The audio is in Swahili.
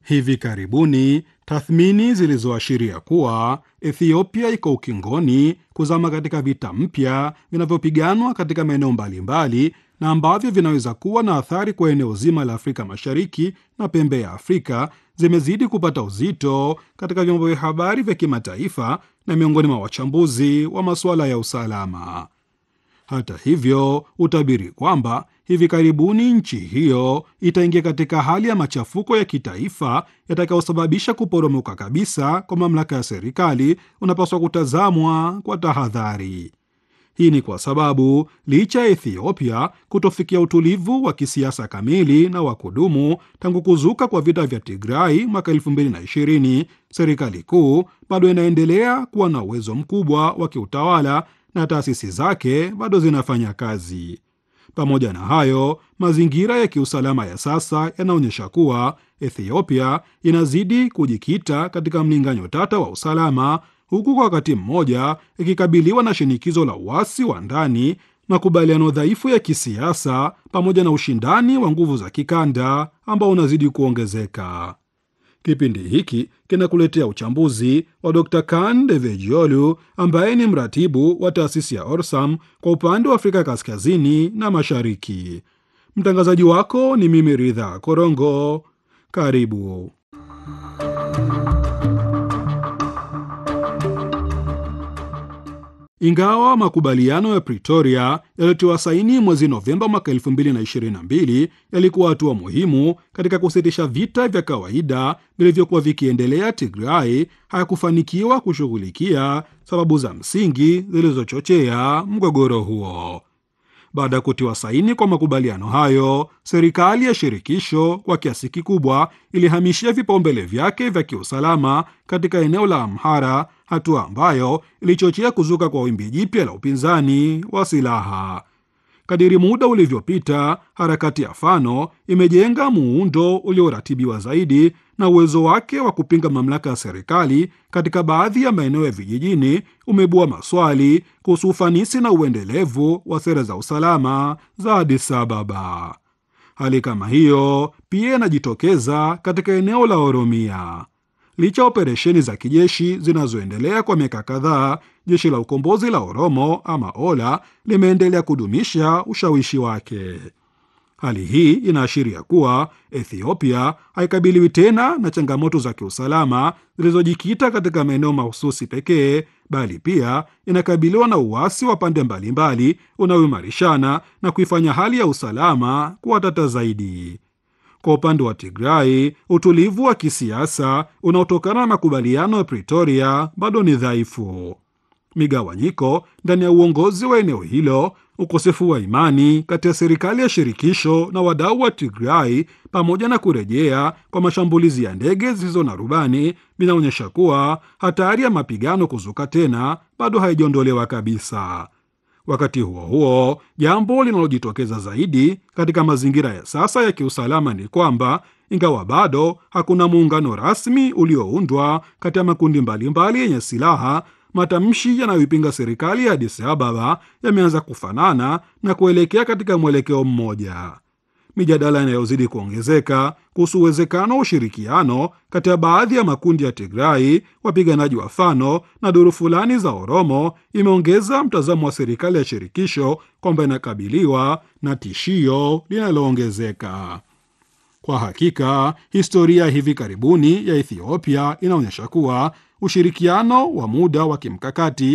Hivi karibuni tathmini zilizoashiria kuwa Ethiopia iko ukingoni kuzama katika vita mpya vinavyopiganwa katika maeneo mbalimbali na ambavyo vinaweza kuwa na athari kwa eneo zima la Afrika Mashariki na pembe ya Afrika zimezidi kupata uzito katika vyombo vya habari vya kimataifa na miongoni mwa wachambuzi wa masuala ya usalama. Hata hivyo, utabiri kwamba hivi karibuni nchi hiyo itaingia katika hali ya machafuko ya kitaifa yatakayosababisha kuporomoka kabisa kwa mamlaka ya serikali unapaswa kutazamwa kwa tahadhari. Hii ni kwa sababu licha ya Ethiopia kutofikia utulivu wa kisiasa kamili na wa kudumu tangu kuzuka kwa vita vya Tigray mwaka 2020, serikali kuu bado inaendelea kuwa na uwezo mkubwa wa kiutawala na taasisi zake bado zinafanya kazi. Pamoja na hayo, mazingira ya kiusalama ya sasa yanaonyesha kuwa Ethiopia inazidi kujikita katika mlinganyo tata wa usalama, huku kwa wakati mmoja ikikabiliwa na shinikizo la uasi wa ndani, makubaliano dhaifu ya kisiasa, pamoja na ushindani wa nguvu za kikanda ambao unazidi kuongezeka. Kipindi hiki kinakuletea uchambuzi wa Dr. Kan Devejiolu ambaye ni mratibu wa taasisi ya Orsam kwa upande wa Afrika Kaskazini na Mashariki. Mtangazaji wako ni mimi Ridha Korongo. Karibu. Ingawa makubaliano ya Pretoria yaliyotiwa saini mwezi Novemba mwaka 2022 yalikuwa hatua muhimu katika kusitisha vita vya kawaida vilivyokuwa vikiendelea Tigray, hayakufanikiwa kushughulikia sababu za msingi zilizochochea mgogoro huo. Baada ya kutiwa saini kwa makubaliano hayo, serikali ya shirikisho kwa kiasi kikubwa ilihamishia vipaumbele vyake vya kiusalama katika eneo la Amhara, hatua ambayo ilichochea kuzuka kwa wimbi jipya la upinzani wa silaha. Kadiri muda ulivyopita, harakati ya Fano imejenga muundo ulioratibiwa zaidi na uwezo wake wa kupinga mamlaka ya serikali katika baadhi ya maeneo ya vijijini umeibua maswali kuhusu ufanisi na uendelevu wa sera za usalama za Addis Ababa. Hali kama hiyo pia inajitokeza katika eneo la Oromia. Licha ya operesheni za kijeshi zinazoendelea kwa miaka kadhaa, jeshi la ukombozi la Oromo ama Ola limeendelea kudumisha ushawishi wake. Hali hii inaashiria kuwa Ethiopia haikabiliwi tena na changamoto za kiusalama zilizojikita katika maeneo mahususi pekee, bali pia inakabiliwa na uasi wa pande mbalimbali unaoimarishana na kuifanya hali ya usalama kuwa tata zaidi. Kwa upande wa Tigray, utulivu wa kisiasa unaotokana na makubaliano ya Pretoria bado ni dhaifu. Migawanyiko ndani ya uongozi wa eneo hilo, ukosefu wa imani kati ya serikali ya shirikisho na wadau wa Tigray, pamoja na kurejea kwa mashambulizi ya ndege zisizo na rubani vinaonyesha kuwa hatari ya mapigano kuzuka tena bado haijaondolewa kabisa. Wakati huo huo, jambo linalojitokeza zaidi katika mazingira ya sasa ya kiusalama ni kwamba ingawa bado hakuna muungano rasmi ulioundwa kati ya makundi mbalimbali yenye silaha, matamshi yanayoipinga serikali ya Addis Ababa yameanza kufanana na kuelekea katika mwelekeo mmoja. Mijadala inayozidi kuongezeka kuhusu uwezekano wa ushirikiano kati ya baadhi ya makundi ya Tigray, wapiganaji wa Fano na duru fulani za Oromo imeongeza mtazamo wa serikali ya shirikisho kwamba inakabiliwa na tishio linaloongezeka. Kwa hakika, historia hivi karibuni ya Ethiopia inaonyesha kuwa ushirikiano wa muda wa kimkakati